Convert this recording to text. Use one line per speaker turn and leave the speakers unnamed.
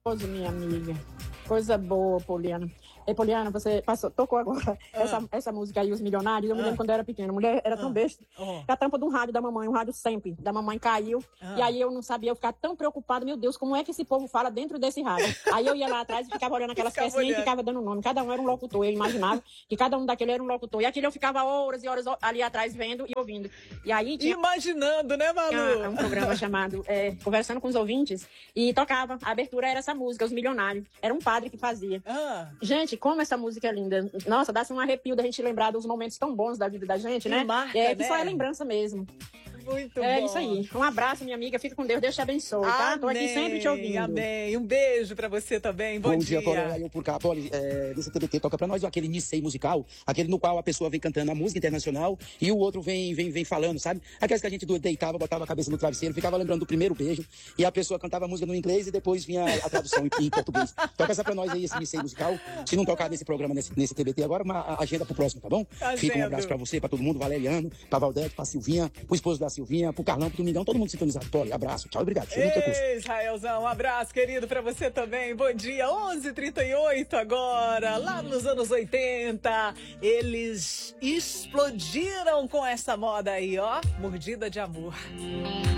Minha amiga. Coisa boa, Poliana. Poliana, você tocou agora essa música aí, Os Milionários. Eu me lembro quando eu era pequena. A mulher era tão besta. A tampa de um rádio da mamãe, um rádio sempre, da mamãe caiu. E aí eu não sabia, eu ficava tão preocupada. Meu Deus, como é que esse povo fala dentro desse rádio? Aí eu ia lá atrás e ficava olhando aquelas pecinhas e ficava dando nome. Cada um era um locutor. Eu imaginava que cada um daquele era um locutor. E aquilo eu ficava horas e horas ali atrás vendo e ouvindo. E aí
imaginando, né, Malu?
Tinha um programa chamado Conversando com os Ouvintes. E tocava. A abertura era essa música, Os Milionários. Era um padre que fazia. Gente, como essa música é linda. Nossa, dá-se um arrepio da gente lembrar dos momentos tão bons da vida da gente, né?
Marca,
que
né?
só é lembrança mesmo.
Muito bom.
É isso aí. Um abraço, minha amiga. Fica com Deus. Deus te abençoe, tá? Tô aqui sempre te ouvindo.
Amém. Um beijo pra você também. Bom dia.
Eu por cá, Poli, desse TBT toca pra nós aquele Nissei musical, aquele no qual a pessoa vem cantando a música internacional e o outro vem falando, sabe? Aquelas que a gente deitava, botava a cabeça no travesseiro, ficava lembrando do primeiro beijo e a pessoa cantava a música no inglês e depois vinha a tradução em português. Toca essa pra nós aí, esse Nissei musical. Se não tocar nesse programa, nesse TBT agora, uma agenda pro próximo, tá bom? Fica um abraço pra você, pra todo mundo, Valeriano, pra Valdete, pra Silvinha, pro esposo da Silvinha, pro Carlão, pro Domingão, todo mundo sintonizado. Poli, abraço, tchau, obrigado.
Israelzão, um abraço, querido, pra você também. Bom dia, 11h38 agora, lá nos anos 80. Eles explodiram com essa moda aí, ó, Mordida de Amor.